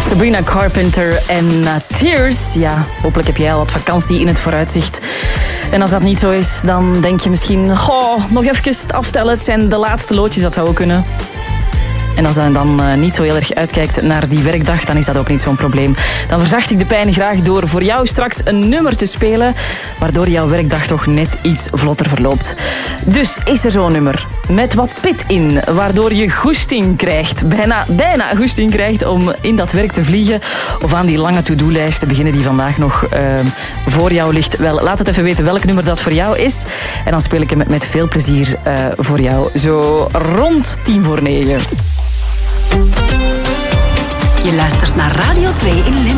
Sabrina Carpenter en Tears. Ja, hopelijk heb jij al wat vakantie in het vooruitzicht. En als dat niet zo is, dan denk je misschien... nog even aftellen, het zijn de laatste loodjes, dat zou ook kunnen. En als je dan niet zo heel erg uitkijkt naar die werkdag, dan is dat ook niet zo'n probleem. Dan verzacht ik de pijn graag door voor jou straks een nummer te spelen, waardoor jouw werkdag toch net iets vlotter verloopt. Dus is er zo'n nummer met wat pit in, waardoor je goesting krijgt, bijna goesting krijgt om in dat werk te vliegen of aan die lange to-do-lijst te beginnen die vandaag nog voor jou ligt. Wel, laat het even weten welk nummer dat voor jou is. En dan speel ik hem met veel plezier voor jou. Zo rond 9:10. Je luistert naar Radio 2 in Limburg.